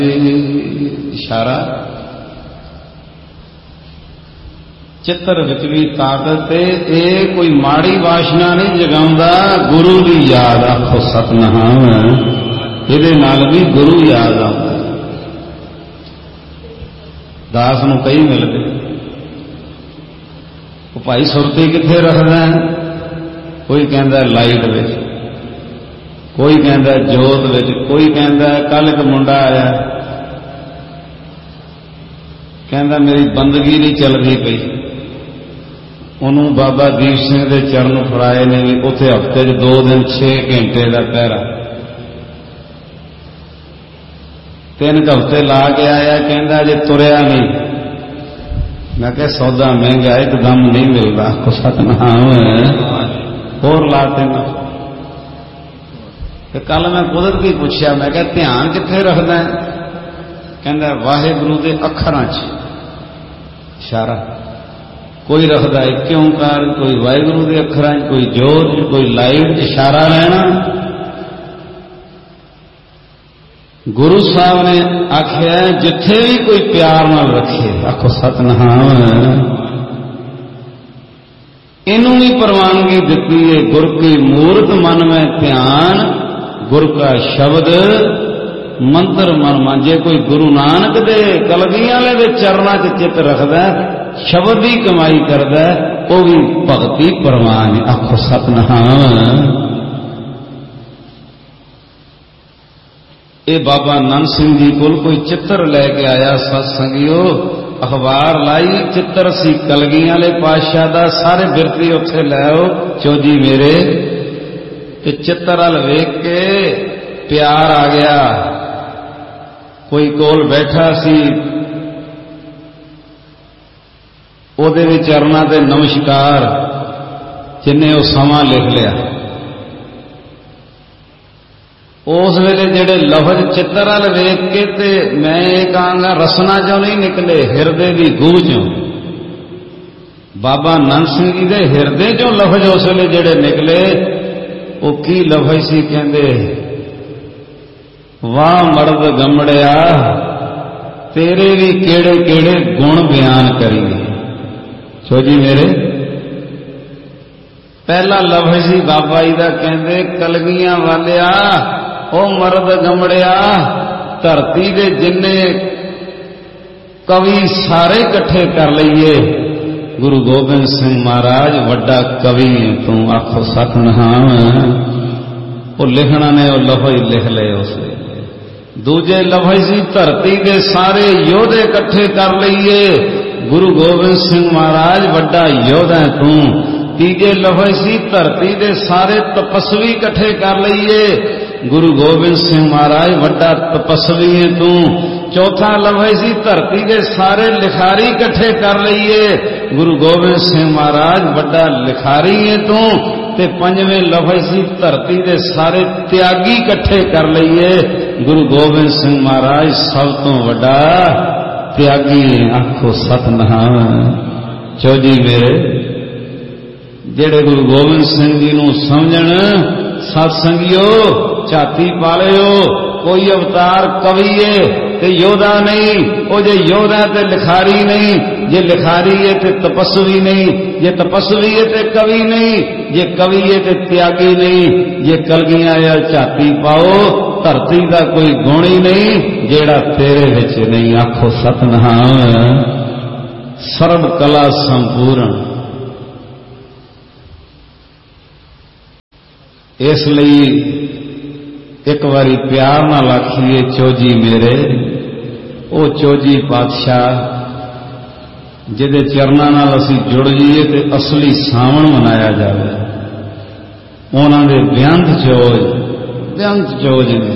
इशारा चित्र विच भी ताकत ये कोई माड़ी वासना नहीं जगाउंदा, गुरु की याद। आखो सतनाम, ये नाल भी गुरु याद आता। दास नूं कई मिल गए, भाई सुरती कित्थे रखदा है? कोई कहंदा लाइट विच, कोई कहंदा जोत विच, कोई कहंदा कल एक मुंडा आया कहंदा मेरी बंदगी नहीं चलती पई, उन्होंने बाबा दीप सिंह के चरण फड़ाए ने भी उत्थे हफ्ते 2 दिन 6 घंटे का पहरा 3 हफ्ते ला के आया, कहंदा अजे तुरया नहीं। मैं कहा सौदा महंगा एकदम नहीं मिलता। को सतनाम होर ला देना। कल मैं कुदरत की पूछा, मैं क्या ध्यान कित्थे रखदा है? कहंदा वाहिगुरू दे अखरां च इशारा। कोई रखदा एक ओंकार, कोई वाहिगुरू दे अखरां च, कोई जोत, कोई लाइट। इशारा लेना। गुरु साहब ने आख्या जिथे भी कोई प्यार नाल रखे, आखो सतनाम, इनू भी प्रवानगी दिती है। गुर की मूर्त मन में ध्यान, गुर का शब्द मंत्र मन में। जे कोई गुरु नानक दे कलगियां वाले दे चरणां च चित रखदा, शब्द की कमाई करदा, वो भी भगती प्रवान है। आखो सतनाम। ये बाबा नंद सिंह जी कोल कोई चित्र लैके आया सत्संगियो, अखबार लाई, चित्र सी कलगियां वाले पातशाह दा, सारे बिरती उत्थे लैओ चौजी मेरे। ते चित्र अल वेख के प्यार आ गया। कोई कोल बैठा सी, ओदे विच चरणां ते नमस्कार, जिन्हें वो समा लिख लिया। उस वेले जेड़े लफज चित्र वाल वेख के ते मैं ये कहांगा रसना चों नहीं निकले, हिरदे की गूह चों। बाबा नंद सिंह जी दे हिरदे चों लफज उस वेले जेड़े निकले, वो की लफज सी? कहंदे वाह मर्द गमड़िया, तेरे भी केड़े केड़े गुण बयान करीए। छोजी मेरे पहला लफज सी बाबा जी का, कहंदे कलगियां वालिया, ओ मर्द गमड़िया, धरती दे जिन्ने कवि सारे इकट्ठे कर लईए, गुरु गोबिंद सिंह महाराज वड्डा कवि है तू। आखो सतनाम। वो लिखना ने वो लफज लिख ले उस। दूजे लफज सी धरती दे सारे योधे इकट्ठे कर लईए, गुरु गोबिंद सिंह महाराज वड्डा योधा है तू। तीजे लफज सी धरती दे सारे तपस्वी इकट्ठे कर लईए, गुरु गोबिंद सिंह महाराज वड्डा तपस्वी है तू। चौथा लफज सी धरती दे सारे लिखारी इकट्ठे कर लईए, गुरु गोबिंद सिंह महाराज वड्डा लिखारी है तू। ते पंजवें लफज सी धरती दे सारे त्यागी इकट्ठे कर लईए, गुरु गोबिंद सिंह महाराज सब तो वड्डा त्यागी। आखो सतनाम। चौजी मेरे जेड़े गुरु गोबिंद सिंह जी नूं समझण, सत्संगियो झाती पालियो, कोई अवतार कवि है ते योधा नहीं। वो जे योधा ते लिखारी नहीं, जे लिखारी है ते तपस्वी नहीं, जे तपस्वी है ते कवि नहीं, जे कवि है ते त्यागी नहीं। जे कलगियां या झाती पाओ, धरती का कोई गुण ही नहीं जेड़ा तेरे विच नहीं। आखो सतनाम। सर्व कला संपूर्ण। इसलिए एक बारी प्यार नाल आखिए चौजी मेरे, ओ चौजी पातशाह जिहदे चरनां नाल असीं जुड़ जाइए ते असली सावण मनाया जाए। उन्हां दे बेअंत चोज ने।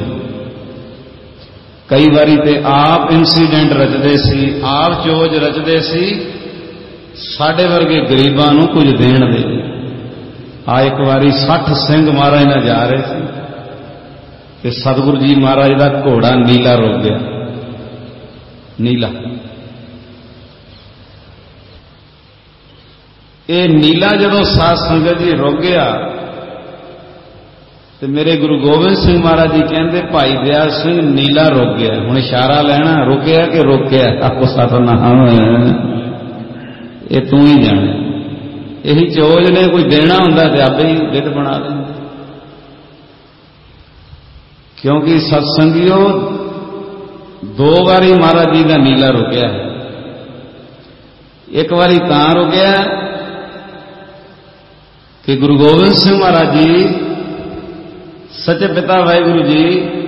कई बारी ते आप इंसीडेंट रचदे सी, आप चोज रचदे सी, साडे वर्गे गरीबां नूं कुछ देण दे। आ एक बारी 60 सिंह महाराज नाल जा रहे थे ते सतगुरु जी महाराज का घोड़ा नीला रुक गया। नीला ये नीला जदों साध संगत जी रुक गया तो मेरे गुरु गोबिंद सिंह महाराज जी कहते भाई दयाल सिंह नीला रुक गया। हुण इशारा लेना रुकिया कि रोकिया, आपको सतनाम ये तू ही जाने। यही चोज ने कोई देना हुंदा ते आपे ही विध बना लेंगे। क्योंकि सत्संगियों दो बारी महाराज जी का नीला रुकिया। एक बारी तां रुकिया कि गुरु गोबिंद सिंह महाराज जी सच्चे पिता वाहिगुरु जी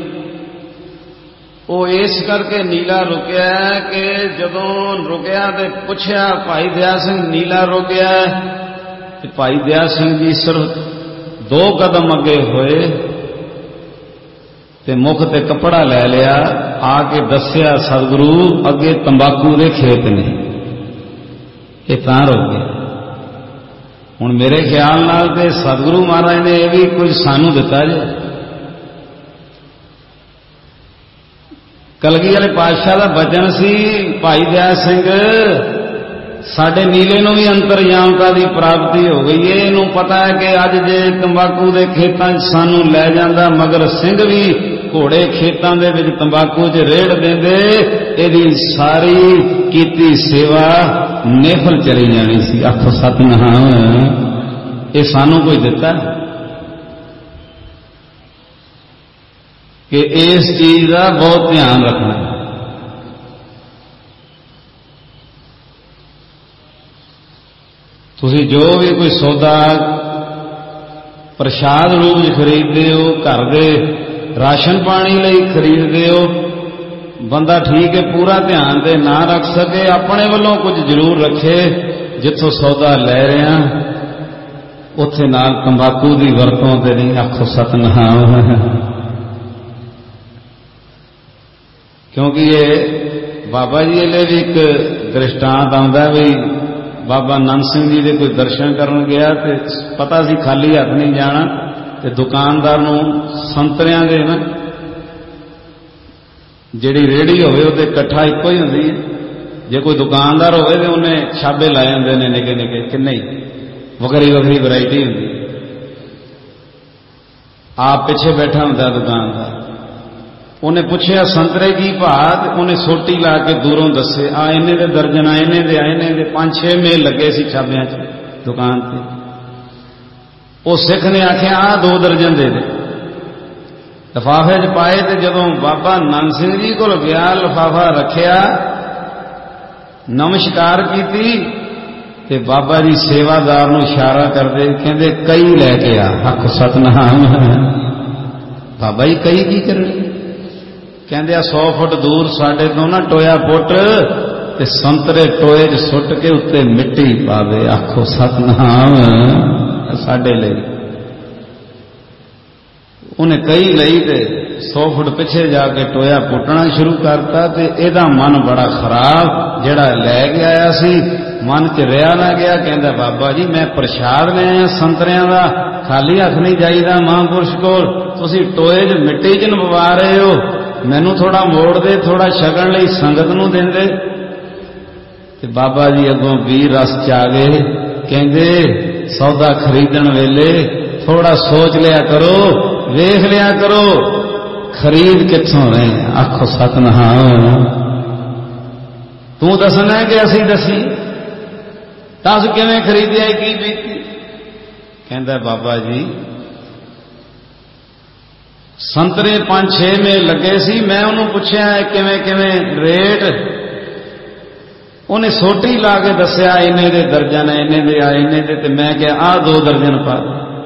वो इस करके नीला रुकिया कि जदों रुकिया तो पुछया भाई दयाल सिंह नीला रुकिया, तो भाई दयाल सिंह जी सिर्फ 2 कदम अगे होए ते मुख ते कपड़ा लै लिया, आके दस्या सतगुरु अगे तंबाकू दे खेत ने, ये तां रुक गया। हुण मेरे ख्याल नाल ते सतगुरु महाराज ने यह भी कुछ सानू दिता जे। कलगी वाले पातशाह का बचन सी भाई दयाल सिंह साडे नीले नूं भी अंतरयामता की प्राप्ति हो गई है। इनू पता है कि अज जे तंबाकू के खेतों सानू लै जांदा मगर सिंह भी घोड़े खेतों दे विच तंबाकू च रेड़ देंदे, इहदी सारी कीती सेवा निफल चली जानी सी। आखो सतनाम ये सानू कोई दिता कि इस चीज का बहुत ध्यान रखना। तुसी जो भी कोई सौदा प्रसाद रूप में खरीदते हो, घर दे राशन पानी लई खरीदते हो, बंदा ठीक है पूरा ध्यान दे ना रख सके अपने वालों कुछ जरूर रखे। जिथों सौदा लै रहा उत्थे नाल तंबाकू की वरतों ते नहीं। आखो सतनाम। क्योंकि ये बाबा जी ले भी एक दृष्टांत आउंदा भी बाबा नंद सिंह जी के कोई दर्शन करन गया तो पता सी खाली हथ नहीं जाना, तो दुकानदार नूं संतरियां दे ना जिहड़ी रेहड़ी होवे उहते कट्ठा इक्को ही हुंदी है। जे कोई दुकानदार होवे तो उन्हें छाबे लाए हुंदे ने निके निके किन्ने ही वखरी वखरी वैरायटी हुंदी। आप पिछे बैठा हुंदा दुकानदार, उन्हें पूछया संतरे की भात, उन्हें सोटी ला के दूरों दसे आ इन्ने दे दर्जन, इन्ने दे 5-6 मेल लगे सी छाबियां च दुकान ते। वो सिख ने आख्या आ 2 दर्जन दे दे, लिफाफे च पाए। तो जदों बाबा नंद सिंह जी कोल गया लिफाफा रखिया नमस्कार की ते बाबा जी सेवादार नूं इशारा करदे कहंदे कई लैके आ। आखो सतनाम। बाबा जी कई की करनी? कहंदे 100 फुट दूर साडे तो ना टोया पुट ते संतरे टोए च सुट के उत्ते मिट्टी पावे। आखो सतनाम। साडे लई उन्हें कई लई ते 100 फुट पिछे जाके टोया पुटना शुरू करता। ते एदा मन बड़ा खराब, जिहड़ा लै के आया सी मन च रिहा ना गया। कहंदा बाबा जी मैं प्रसाद ले आया संतरियां दा, खाली हथ नहीं जाईदा महापुरुष कोल, तुसीं टोए च मिट्टी च नपवा रहे हो, मैनू थोड़ा मोड़ दे, थोड़ा छकण लई संगत नूं देंदे। ते बाबा जी अगों वीर रस च आ गए, कहंदे सौदा खरीदण वेले थोड़ा सोच लिया करो, वेख लिया करो खरीद कित्थों रहे। आखो सतनाम। तू दसना है कि असी दसी? दस किवें खरीदिया की बीती? कहंदा बाबा जी संतरे 5-6 में लगे सी, मैं उन्होंने पूछया किवें किवें रेट, उन्हें सोटी ला के दसिया इन्ने दे दर्जन है, इन्ने दे आ इन्ने दे, ते मैं क्या आ 2 दर्जन पा।